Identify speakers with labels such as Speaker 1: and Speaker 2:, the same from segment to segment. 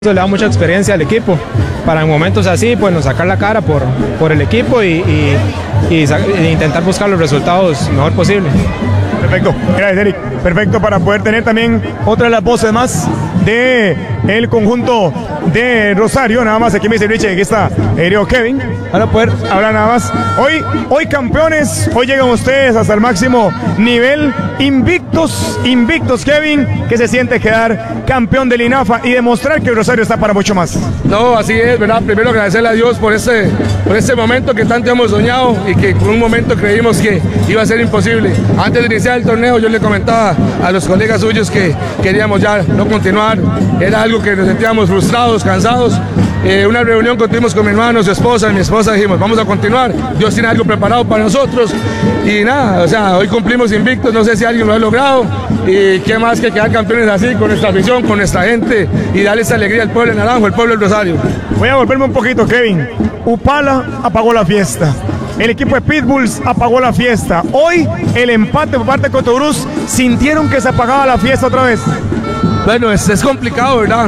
Speaker 1: Eso le da mucha experiencia al equipo para en momentos así, pues nos sacar la cara por el equipo y intentar buscar los resultados mejor posible.
Speaker 2: Perfecto, gracias Eric. Perfecto para poder tener también otra de las voces más de el conjunto de Rosario. Nada más aquí me dice Richie, aquí está Kevin, para poder hablar nada más. Hoy campeones, hoy llegan ustedes hasta el máximo nivel, invictos Kevin. ¿Qué se siente quedar campeón del INAFA y demostrar que el Rosario está para mucho más?
Speaker 3: No, así es, ¿verdad? Primero agradecerle a Dios por ese momento que tanto hemos soñado y que por un momento creímos que iba a ser imposible. Antes de iniciar el torneo yo le comentaba a los colegas suyos que queríamos ya no continuar, era algo que nos sentíamos frustrados, cansados. Una reunión que tuvimos con mi hermano, su esposa y mi esposa, dijimos vamos a continuar, Dios tiene algo preparado para nosotros y nada, o sea, hoy cumplimos invictos, no sé si alguien lo ha logrado y qué más que quedar campeones así, con nuestra afición, con nuestra gente y darle esa alegría al pueblo de Naranjo, al pueblo del Rosario.
Speaker 2: Voy a volverme un poquito, Kevin. Upala apagó la fiesta. El equipo de Pitbulls apagó la fiesta. Hoy el empate por parte de Cotobruz, ¿sintieron que se apagaba la fiesta otra vez?
Speaker 3: Bueno, es complicado, ¿verdad?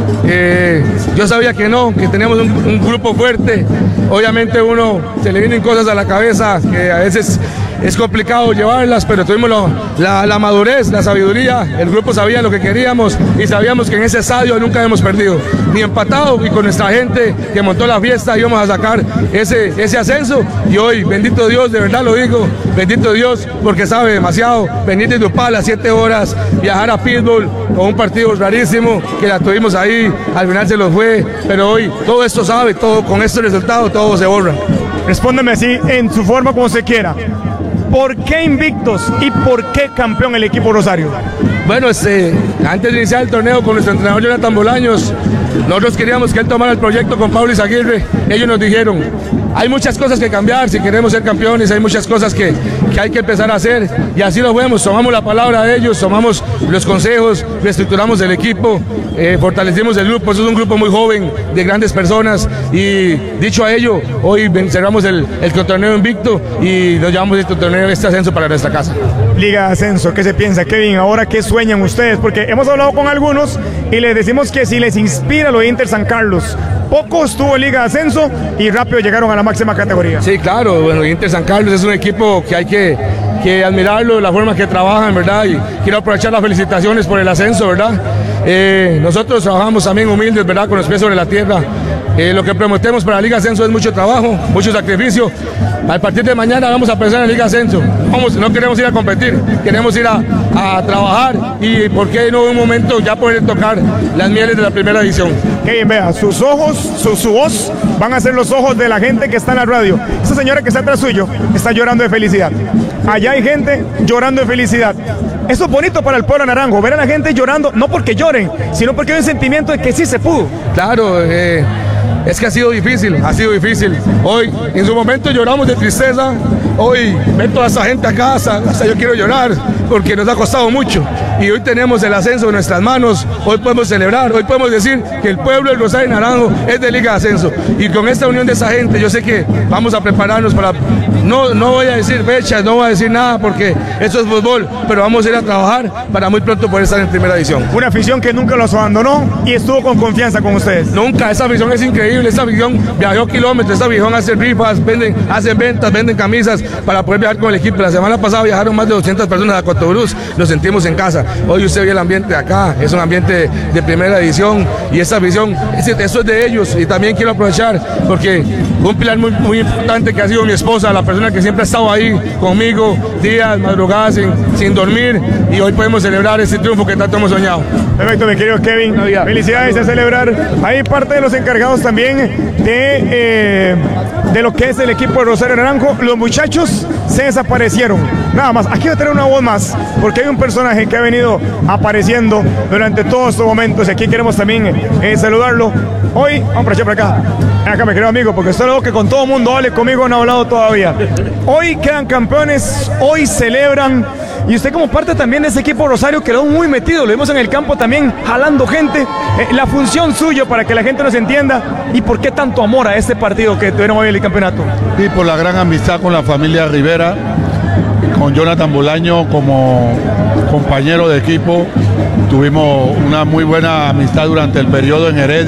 Speaker 3: Yo sabía que no, que teníamos un grupo fuerte. Obviamente uno se le vienen cosas a la cabeza que a veces es complicado llevarlas, pero tuvimos la madurez, la sabiduría. El grupo sabía lo que queríamos y sabíamos que en ese estadio nunca hemos perdido, ni empatado, y con nuestra gente que montó la fiesta íbamos a sacar ese ascenso. Y hoy, bendito Dios, de verdad lo digo, bendito Dios, porque sabe demasiado. Venir de Upala 7 horas, viajar a Pitbull con un partido rarísimo que la tuvimos ahí, al final se los fue, pero hoy todo esto sabe, todo con estos resultados todo se borra.
Speaker 2: Respóndeme así en su forma como se quiera. ¿Por qué invictos y por qué campeón el equipo Rosario?
Speaker 3: Bueno, antes de iniciar el torneo con nuestro entrenador Jonathan Bolaños, nosotros queríamos que él tomara el proyecto con Pablo Izaguirre. Ellos nos dijeron, hay muchas cosas que cambiar si queremos ser campeones, hay muchas cosas que hay que empezar a hacer y así lo vemos, tomamos la palabra de ellos, tomamos los consejos, reestructuramos el equipo, fortalecimos el grupo. Eso es un grupo muy joven, de grandes personas y dicho a ello, hoy cerramos el torneo invicto y nos llevamos este ascenso para nuestra casa.
Speaker 2: Liga de Ascenso, ¿qué se piensa, Kevin? Ahora, ¿qué sueñan ustedes? Porque hemos hablado con algunos y les decimos que si les inspira lo de Inter San Carlos, poco estuvo en Liga de Ascenso y rápido llegaron a la máxima categoría.
Speaker 3: Sí, claro, bueno, Inter San Carlos es un equipo que hay que admirarlo, la forma que trabajan, ¿verdad? Y quiero aprovechar las felicitaciones por el ascenso, ¿verdad? Nosotros trabajamos también humildes, ¿verdad? Con los pies sobre la tierra. Lo que prometemos para la Liga Ascenso es mucho trabajo, mucho sacrificio. A partir de mañana vamos a pensar en la Liga Ascenso. No queremos ir a competir, queremos ir a trabajar y por qué no en un momento ya poder tocar las mieles de la primera división.
Speaker 2: Kevin, vea, sus ojos, su voz van a ser los ojos de la gente que está en la radio. Esa señora que está atrás suyo está llorando de felicidad. Allá hay gente llorando de felicidad. Eso es bonito para el pueblo naranjo, ver a la gente llorando, no porque lloren, sino porque hay un sentimiento de que sí se pudo.
Speaker 3: Claro, es que ha sido difícil. Hoy, en su momento lloramos de tristeza, hoy ver toda esa gente acá, hasta yo quiero llorar, porque nos ha costado mucho. Y hoy tenemos el ascenso en nuestras manos, hoy podemos celebrar, hoy podemos decir que el pueblo del Rosario Naranjo es de Liga de Ascenso. Y con esta unión de esa gente, yo sé que vamos a prepararnos para, no voy a decir fechas, no voy a decir nada, porque eso es fútbol, pero vamos a ir a trabajar para muy pronto poder estar en primera división.
Speaker 2: Una afición que nunca los abandonó y estuvo con confianza con ustedes.
Speaker 3: Nunca, esa afición es increíble, esa afición viajó kilómetros, esa afición hace rifas, hacen ventas, venden camisas para poder viajar con el equipo. La semana pasada viajaron más de 200 personas a Cotobruz, nos sentimos en casa. Hoy usted ve el ambiente de acá, es un ambiente de primera división y esa afición, eso es de ellos. Y también quiero aprovechar porque un pilar muy importante que ha sido mi esposa, la persona que siempre ha estado ahí conmigo, días, madrugadas, sin dormir, y hoy podemos celebrar ese triunfo que tanto hemos soñado.
Speaker 2: Perfecto, mi querido Kevin, felicidades a celebrar. Hay parte de los encargados también de lo que es el equipo de Rosario Naranjo. Los muchachos se desaparecieron, nada más. Aquí voy a tener una voz más, porque hay un personaje que ha venido apareciendo durante todos estos momentos y aquí queremos también saludarlo. Hoy, vamos para allá, por acá. Acá, mi querido amigo, porque estoy loco que con todo el mundo hable, conmigo no ha hablado todavía. Hoy quedan campeones, hoy celebran. Y usted como parte también de ese equipo Rosario quedó muy metido, lo vimos en el campo también jalando gente, la función suya para que la gente nos entienda y por qué tanto amor a este partido que tuvieron hoy en el campeonato.
Speaker 4: Sí, por la gran amistad con la familia Rivera, con Jonathan Bolaño como compañero de equipo, tuvimos una muy buena amistad durante el periodo en Heredia.